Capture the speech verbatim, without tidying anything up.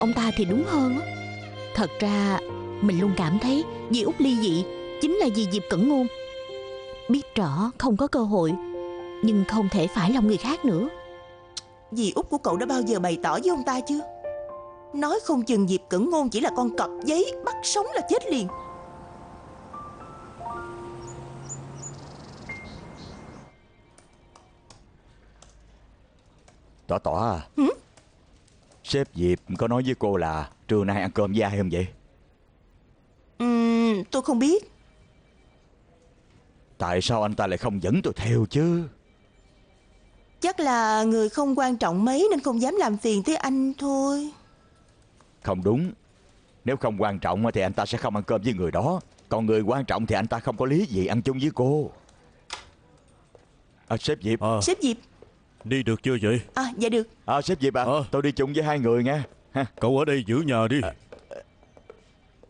ông ta thì đúng hơn á. Thật ra mình luôn cảm thấy dì Út ly dị chính là vì Diệp Cẩn Ngôn. Biết rõ không có cơ hội, nhưng không thể phải lòng người khác nữa. Dì Út của cậu đã bao giờ bày tỏ với ông ta chưa? Nói không chừng Diệp Cẩn Ngôn chỉ là con cọp giấy, bắt sống là chết liền. Tỏa Tỏa à, Hử? sếp Diệp có nói với cô là trưa nay ăn cơm với ai không vậy? Ừm, tôi không biết. Tại sao anh ta lại không dẫn tôi theo chứ? Chắc là người không quan trọng mấy nên không dám làm phiền tới anh thôi. Không đúng. Nếu không quan trọng thì anh ta sẽ không ăn cơm với người đó. Còn người quan trọng thì anh ta không có lý gì ăn chung với cô. À, sếp Diệp. À, Sếp Diệp. đi được chưa vậy? À dạ được. À, sếp Diệp à, Ờ. tôi đi chung với hai người nha. Ha. Cậu ở đây giữ nhà đi. À,